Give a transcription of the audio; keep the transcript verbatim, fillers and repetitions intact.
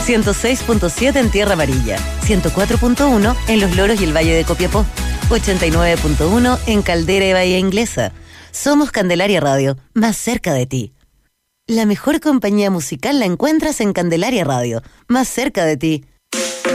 ciento seis punto siete en Tierra Amarilla, ciento cuatro punto uno en Los Loros y el Valle de Copiapó, ochenta y nueve punto uno en Caldera y Bahía Inglesa. Somos Candelaria Radio, más cerca de ti. La mejor compañía musical la encuentras en Candelaria Radio, más cerca de ti.